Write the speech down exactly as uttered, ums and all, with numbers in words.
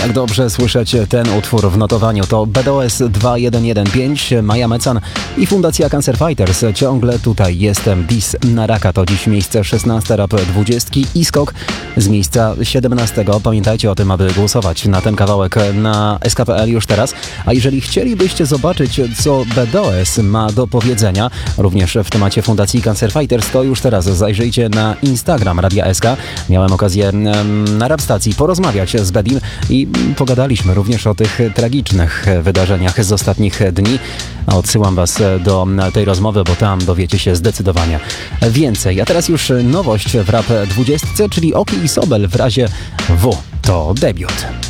Jak dobrze słyszeć ten utwór w notowaniu, to B D O S dwa jeden jeden pięć, Maja Mecan i Fundacja Cancer Fighters. Ciągle tutaj jestem. Dis na raka to dziś miejsce szesnaste rap dwudziestki i skok z miejsca siedemnastego. Pamiętajcie o tym, aby głosować na ten kawałek na S K P L już teraz. A jeżeli chcielibyście zobaczyć, co B D O S ma do powiedzenia, również w temacie Fundacji Cancer Fighters, to już teraz zajrzyjcie na Instagram Radia S K. Miałem okazję na rap stacji porozmawiać z Bedim i pogadaliśmy również o tych tragicznych wydarzeniach z ostatnich dni. Odsyłam Was do tej rozmowy, bo tam dowiecie się zdecydowanie więcej. A teraz już nowość w rap dwudziestce, czyli Oki i Sobel w razie W. To debiut.